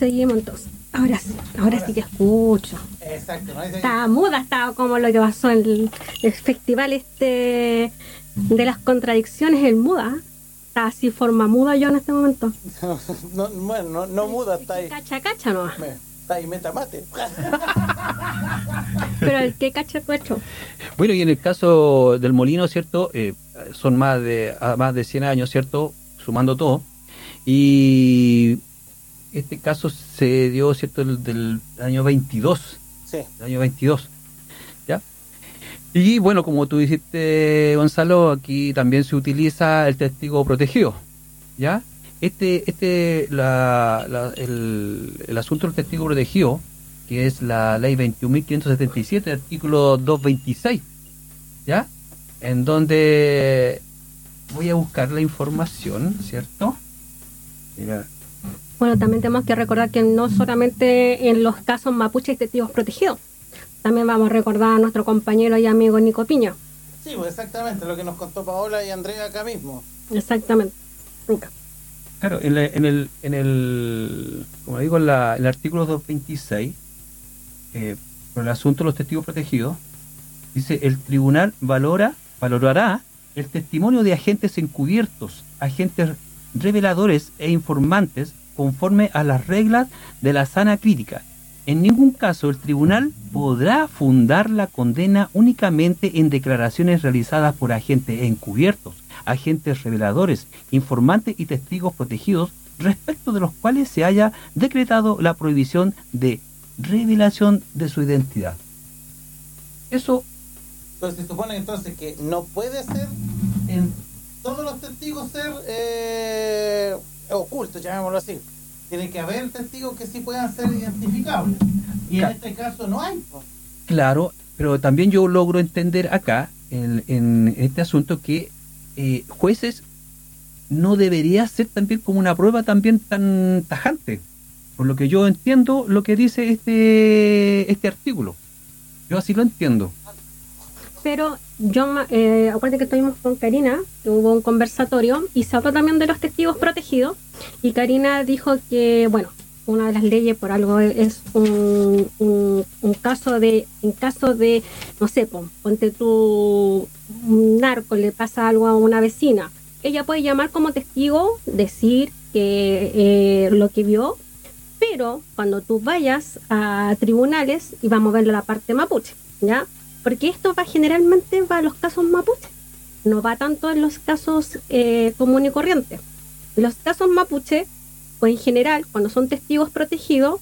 Seguimos entonces. Ahora sí que escucho. Exacto, ¿no? Estaba muda, estaba como lo que pasó en el festival de las contradicciones, el muda. Está así forma muda yo en este momento. Bueno, no muda, está ahí. Cacha no. Está ahí, metamate. Pero el que cacha cuecho. Bueno, y en el caso del molino, ¿cierto? Son más de 100 años, ¿cierto? Sumando todo. Y este caso se dio, ¿cierto? Del año 22. Sí. El año 22. ¿Ya? Y bueno, como tú dijiste, Gonzalo, aquí también se utiliza el testigo protegido. ¿Ya? El asunto del testigo protegido, que es la ley 21.577, artículo 226, ¿ya? En donde voy a buscar la información, ¿cierto? Mira. Bueno, también tenemos que recordar que no solamente en los casos mapuche hay testigos protegidos, también vamos a recordar a nuestro compañero y amigo Nico Piña. Sí, pues exactamente, lo que nos contó Paola y Andrea acá mismo. Exactamente, Ruca. Claro, como digo, en el artículo 226, por el asunto de los testigos protegidos, dice: el tribunal valorará el testimonio de agentes encubiertos, agentes reveladores e informantes conforme a las reglas de la sana crítica. En ningún caso el tribunal podrá fundar la condena únicamente en declaraciones realizadas por agentes encubiertos, agentes reveladores, informantes y testigos protegidos, respecto de los cuales se haya decretado la prohibición de revelación de su identidad. Eso. Entonces se supone entonces que no puede ser en todos los testigos ser ocultos, llamémoslo así. Tiene que haber testigos que sí puedan ser identificables. Y en este caso no hay. Claro, pero también yo logro entender acá, en este asunto, que jueces no debería ser también como una prueba también tan tajante. Por lo que yo entiendo lo que dice este artículo. Yo así lo entiendo. Pero yo, acuérdate que estuvimos con Karina, que hubo un conversatorio y se habló también de los testigos protegidos, y Karina dijo que, bueno, una de las leyes por algo es un caso de, en caso de, no sé, ponte tú, un narco le pasa algo a una vecina, ella puede llamar como testigo, decir que lo que vio, pero cuando tú vayas a tribunales, y vamos a ver la parte mapuche, ¿ya? Porque esto generalmente va a los casos mapuche, no va tanto en los casos común y corriente. Los casos mapuche, pues en general, cuando son testigos protegidos,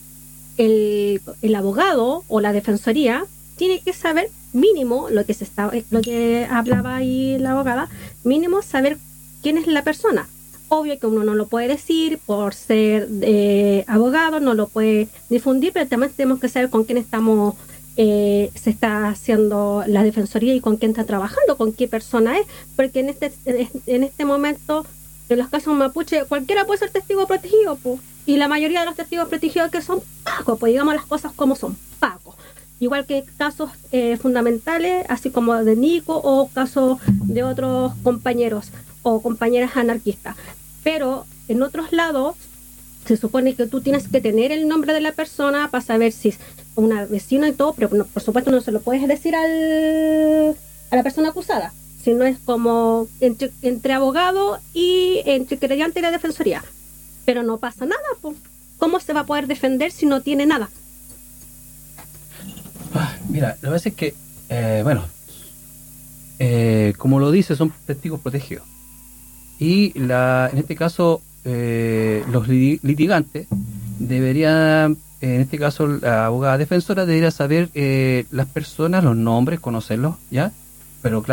el abogado o la defensoría tiene que saber mínimo lo que hablaba ahí la abogada, mínimo saber quién es la persona. Obvio que uno no lo puede decir por ser abogado, no lo puede difundir, pero también tenemos que saber con quién estamos. Se está haciendo la defensoría y con quién está trabajando, con qué persona es, porque en este momento, en los casos mapuche, cualquiera puede ser testigo protegido, pues, y la mayoría de los testigos protegidos que son pacos, pues digamos las cosas como son, pacos. Igual que casos fundamentales, así como de Nico o casos de otros compañeros o compañeras anarquistas. Pero en otros lados, se supone que tú tienes que tener el nombre de la persona para saber si es una vecina y todo, pero no, por supuesto no se lo puedes decir a la persona acusada, sino es como entre abogado y entre creyente y la defensoría. Pero no pasa nada, pues. ¿Cómo se va a poder defender si no tiene nada? Mira, lo que pasa es que, como lo dice, son testigos protegidos. Y en este caso, los litigantes deberían, en este caso la abogada defensora debería saber las personas, los nombres, conocerlos, ¿ya? Pero claro,